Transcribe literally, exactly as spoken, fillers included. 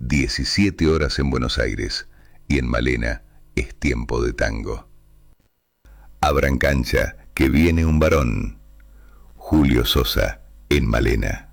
diecisiete horas en Buenos Aires, y en Malena es tiempo de tango. Abran cancha, que viene un varón. Julio Sosa, en Malena.